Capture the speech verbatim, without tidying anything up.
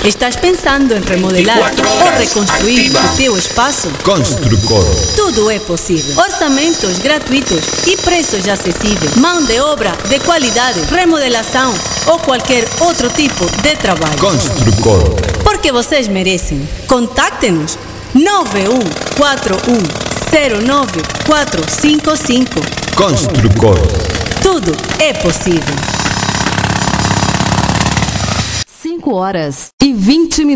Estás pensando em remodelar ou reconstruir o teu espaço? Construcor. Tudo é possível. Orçamentos gratuitos e preços acessíveis. Mão de obra de qualidade, remodelação ou qualquer outro tipo de trabalho. Construcor. Porque vocês merecem. Contacte-nos nove um quatro um zero nove quatro cinco cinco. Construcor. Tudo é possível. cinco horas e vinte minutos.